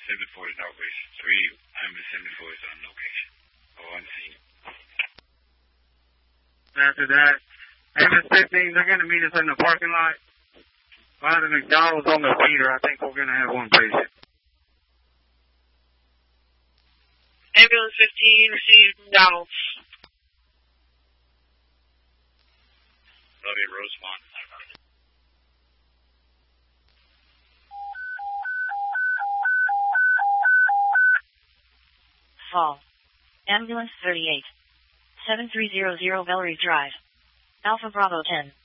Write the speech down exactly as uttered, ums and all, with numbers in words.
seventy-four is operation. three, ambulance seventy-four is on location. Or on scene. After that, ambulance fifteen, they're going to meet us in the parking lot. By the McDonald's on the feeder, I think we're going to have one patient. Ambulance fifteen, received McDonald's. Lobby Rosemont. Fall. Ambulance thirty-eight. seven three zero zero Bellary Drive. Alpha Bravo ten.